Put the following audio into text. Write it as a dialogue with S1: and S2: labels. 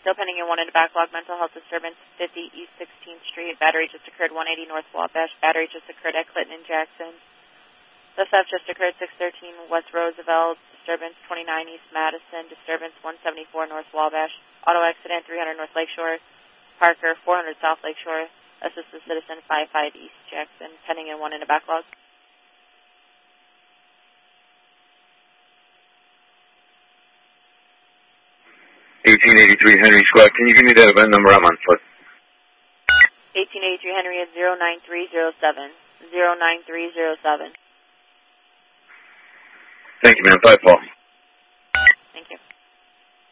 S1: Still pending in one in the backlog. Mental health disturbance, 50 East 16th Street. Battery just occurred 180 North Wabash. Battery just occurred at Clinton and Jackson. The theft just occurred 613 West Roosevelt. Disturbance 29 East Madison. Disturbance 174 North Wabash. Auto accident 300 North Lakeshore. Parker 400 South Lakeshore. Assist the citizen 55 East Jackson. Pending in one in the backlog.
S2: 1883 Henry Squad. Can you give me that event number I'm on foot?
S1: 1883 Henry is 09307. 09307.
S2: Thank you, man. Bye, Paul.